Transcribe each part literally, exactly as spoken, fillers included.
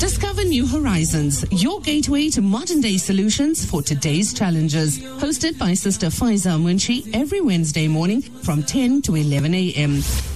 Discover New Horizons, your gateway to modern-day solutions for today's challenges. Hosted by Sister Faiza Munshi every Wednesday morning from ten to eleven a.m.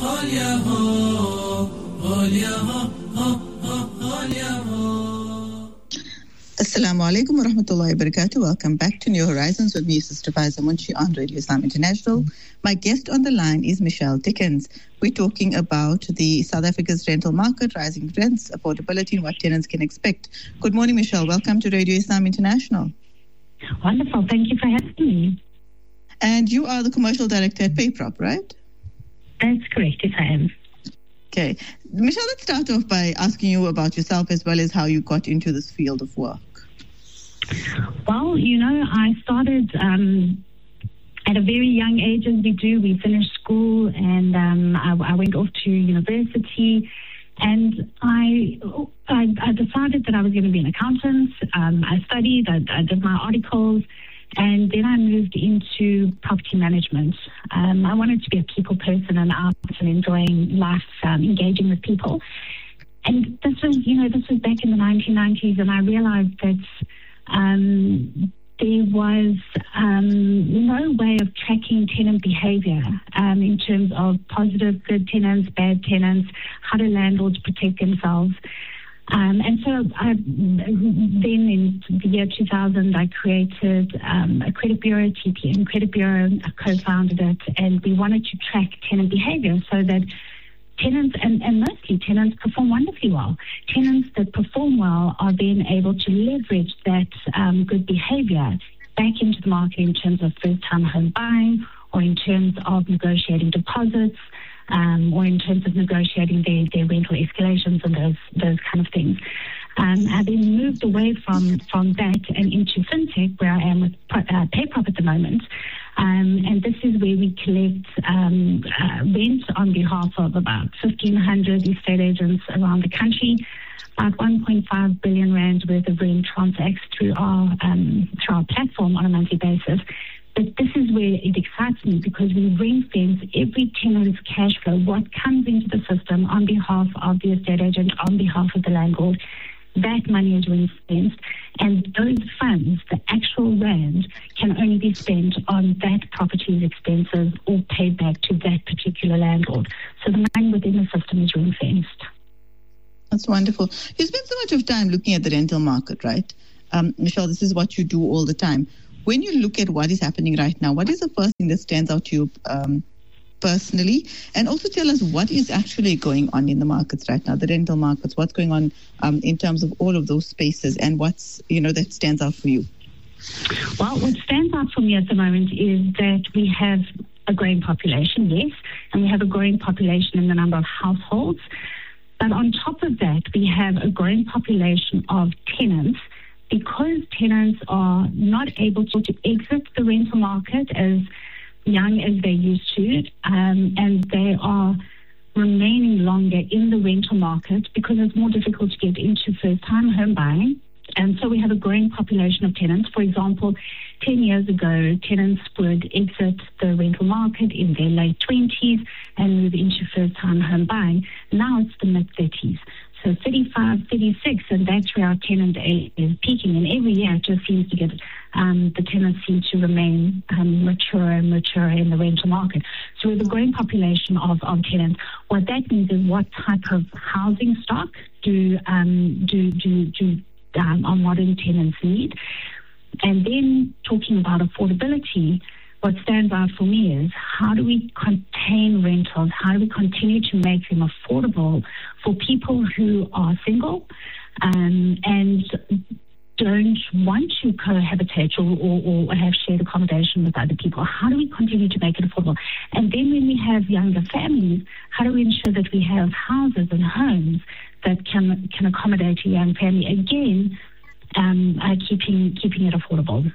Assalamu alaikum wa rahmatullahi wa barakatuh. Welcome back to New Horizons with me, Sister Faiza Munshi on Radio Islam International. My guest on the line is Michelle Dickens. We're talking about the South Africa's rental market, rising rents, affordability, and what tenants can expect. Good morning, Michelle. Welcome to Radio Islam International. Wonderful. Thank you for having me. And you are the commercial director at PayProp, right? That's correct, yes I am. Okay. Michelle, let's start off by asking you about yourself as well as how you got into this field of work. Well, you know, I started um, at a very young age, as we do. We finished school and um, I, I went off to university, and I, I, I decided that I was going to be an accountant. Um, I studied, I, I did my articles, and then I moved into property management. Um, I wanted to be a people person and out and enjoying life, um, engaging with people. And this was, you know, this was back in the nineteen nineties, and I realized that um, there was um, no way of tracking tenant behavior um, in terms of positive, good tenants, bad tenants, how do landlords protect themselves. Um, and so I, then in the year two thousand, I created um, a credit bureau, T P M Credit Bureau. I co-founded it, and we wanted to track tenant behavior so that tenants, and, and mostly tenants, perform wonderfully well. Tenants that perform well are then able to leverage that um, good behavior back into the market in terms of first-time home buying, or in terms of negotiating deposits, Um, or in terms of negotiating their, their rental escalations and those those kind of things. Um, I then moved away from, from that and into fintech, where I am with uh, PayProp at the moment. Um, and this is where we collect um, uh, rent on behalf of about fifteen hundred estate agents around the country. About one point five billion rand worth of rent transacts through our um, through our platform on a monthly basis. But this is where it excites me, because we ring fence every tenant's cash flow, what comes into the system on behalf of the estate agent, on behalf of the landlord. That money is ring fenced, and those funds, the actual rand, can only be spent on that property's expenses or paid back to that particular landlord. So the money within the system is ring fenced. That's wonderful. You spend so much of time looking at the rental market, right? Um, Michelle, this is what you do all the time. When you look at what is happening right now, what is the first thing that stands out to you um, personally? And also tell us what is actually going on in the markets right now, the rental markets, what's going on um, in terms of all of those spaces, and what's, you know, that stands out for you? Well, what stands out for me at the moment is that we have a growing population, yes, and we have a growing population in the number of households. But on top of that, we have a growing population of tenants, because tenants are not able to, to exit the rental market as young as they used to, um, and they are remaining longer in the rental market because it's more difficult to get into first-time home buying. And so we have a growing population of tenants. For example, ten years ago, tenants would exit the rental market in their late twenties and move into first-time home buying. Now it's the mid-thirties. So thirty-five, thirty-six, and that's where our tenant age is peaking. And every year it just seems to get, um, the tenants seem to remain um, mature and mature in the rental market. So we have a growing population of, of tenants. What that means is, what type of housing stock do um, do do do um, our modern tenants need? And then talking about affordability, what stands out for me is, how do we contain rentals? How do we continue to make them affordable for people who are single um, and don't want to cohabitate or, or, or have shared accommodation with other people? How do we continue to make it affordable? And then when we have younger families, how do we ensure that we have houses and homes that can can accommodate a young family? Again, um, uh, keeping keeping it affordable.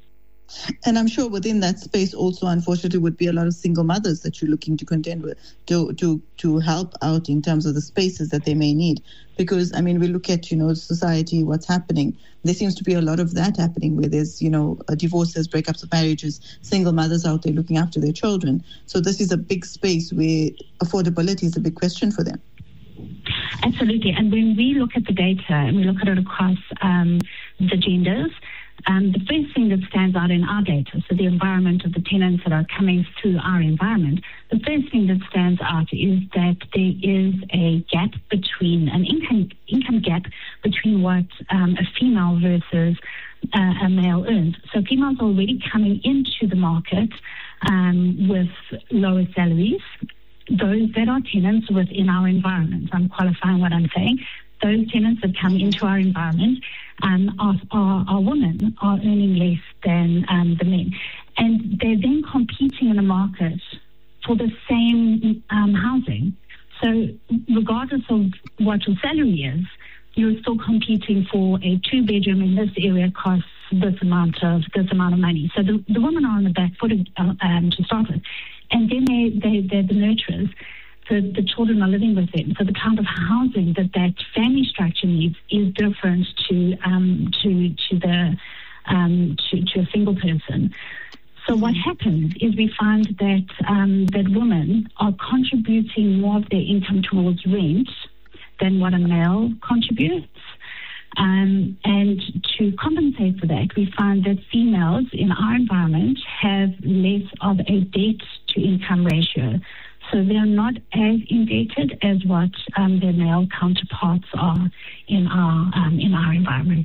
And I'm sure within that space also, unfortunately, would be a lot of single mothers that you're looking to contend with, to to to help out in terms of the spaces that they may need. Because, I mean, we look at, you know, society, what's happening. There seems to be a lot of that happening, where there's, you know, divorces, breakups of marriages, single mothers out there looking after their children. So this is a big space where affordability is a big question for them. Absolutely. And when we look at the data and we look at it across um, the genders, um, the first thing that stands out in our data, so the environment of the tenants that are coming through our environment, the first thing that stands out is that there is a gap between, an income income gap between what um, a female versus uh, a male earns. So females are already coming into the market um, with lower salaries. Those that are tenants within our environment, I'm qualifying what I'm saying, those tenants that come into our environment um, are, are, are women, are earning less than um, the men. And they're then competing in a market for the same um, housing. So regardless of what your salary is, you're still competing for a two-bedroom in this area costs this amount of this amount of money. So the, the women are on the back foot uh, um, to start with. And then they, they, they're the nurturers. The, the children are living with them. So the kind of housing that that family structure needs is different to um, to to the um, to, to a single person. So what happens is we find that um, that women are contributing more of their income towards rent than what a male contributes. Um, and to compensate for that, we find that females in our environment have less of a debt-to-income ratio. So they're not as indebted as what um, their male counterparts are in our um, in our environment.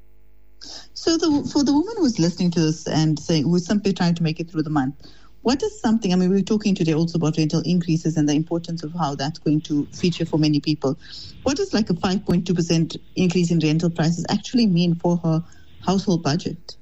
So the, for the woman who's listening to this and saying, who's simply trying to make it through the month, what is something, I mean, we were talking today also about rental increases and the importance of how that's going to feature for many people. What does like a five point two percent increase in rental prices actually mean for her household budget?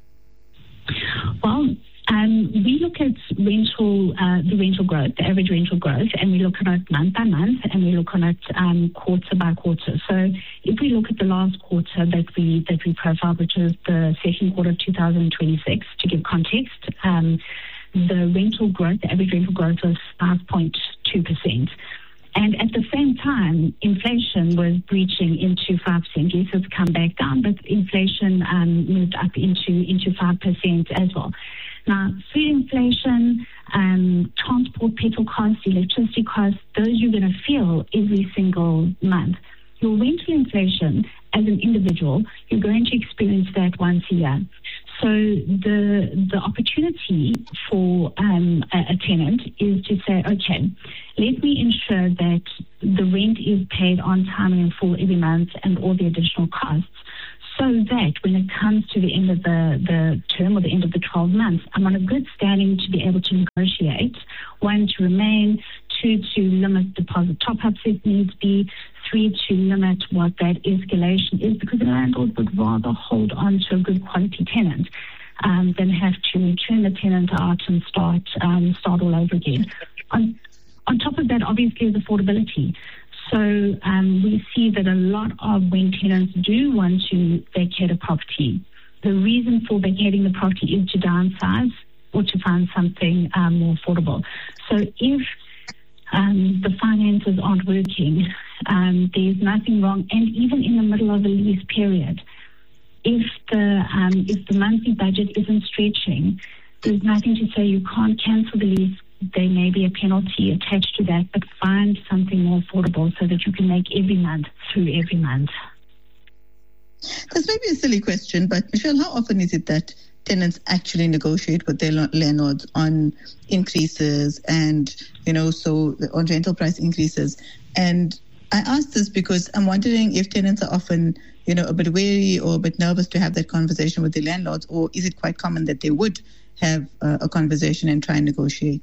Well, um, we look at rental, uh, the rental growth, the average rental growth, and we look at it month by month, and we look on it um, quarter by quarter. So if we look at the last quarter that we that we profiled, which is the second quarter of two thousand twenty-six, to give context, um, the rental growth, the average rental growth was five point two percent. And at the same time, inflation was breaching into five percent. Yes, it's come back down, but inflation um, moved up into, into five percent as well. Now, food inflation, um, transport, petrol costs, electricity costs, those you're going to feel every single month. Your rental inflation, as an individual, you're going to experience that once a year. So the the opportunity for um, a, a tenant is to say, okay, let me ensure that the rent is paid on time and in full every month and all the additional costs, so that when it comes to the end of the, the term or the end of the twelve months, I'm on a good standing to be able to negotiate, one, to remain, two, to limit deposit top-ups if needs be, three, to limit what that escalation is, because the landlord would rather hold on to a good quality tenant um, than have to turn the tenant out and start um, start all over again. On, on top of that, obviously, is affordability. So um, we see that a lot of when tenants do want to vacate a property, the reason for vacating the property is to downsize or to find something um, more affordable. So if um, the finances aren't working, um, there's nothing wrong. And even in the middle of a lease period, if the um, if the monthly budget isn't stretching, there's nothing to say you can't cancel the lease. There may be a penalty attached to that, but find something more affordable so that you can make every month through every month. This may be a silly question, but Michelle, how often is it that tenants actually negotiate with their landlords on increases and, you know, so on rental price increases? And I ask this because I'm wondering if tenants are often, you know, a bit wary or a bit nervous to have that conversation with their landlords, or is it quite common that they would have uh, a conversation and try and negotiate?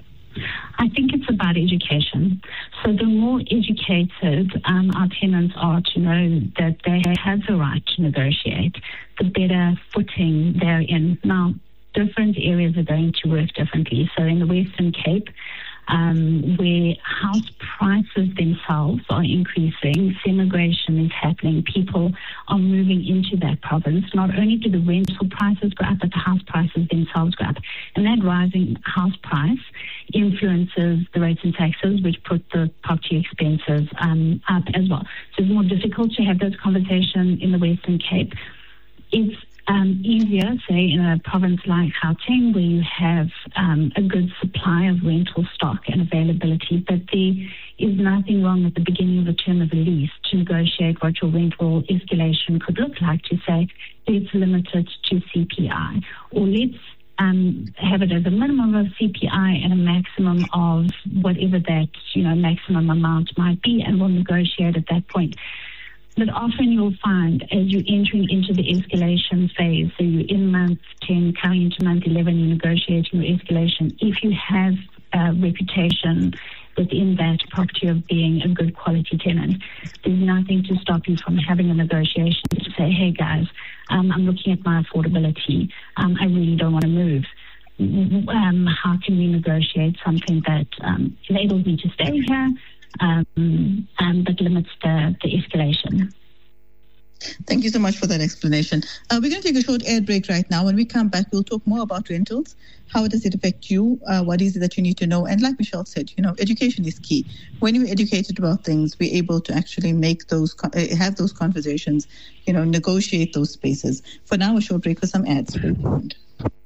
I think it's about education. So the more educated um, our tenants are to know that they have the right to negotiate, the better footing they're in. Now, different areas are going to work differently. So in the Western Cape, um, where house prices themselves are increasing, immigration is happening, people are moving into that province. Not only do the rental prices go up, but the house prices themselves go up. And that rising house price influences the rates and taxes, which put the property expenses um, up as well. So it's more difficult to have those conversations in the Western Cape. It's um, easier, say, in a province like Gauteng, where you have um, a good supply of rental stock and availability, but there is nothing wrong at the beginning of the term of a lease to negotiate what your rental escalation could look like, to say, let's limit it to C P I, or let's um, have it as a minimum of C P I and a maximum of whatever that, you know, maximum amount might be, and we'll negotiate at that point. But often you'll find, as you're entering into the escalation phase, so you're in month ten, coming into month eleven, you're negotiating your escalation. If you have a reputation within that property of being a good quality tenant, there's nothing to stop you from having a negotiation to say, hey guys, um, I'm looking at my affordability. Um, I really don't want to move. Um, how can we negotiate something that um, enables me to stay here, Um, um, but limits the, the escalation? Thank you so much for that explanation. Uh, we're going to take a short air break right now. When we come back, we'll talk more about rentals. How does it affect you? Uh, what is it that you need to know? And like Michelle said, you know, education is key. When you're educated about things, we're able to actually make those, have those conversations, you know, negotiate those spaces. For now, a short break for some ads. Stay tuned.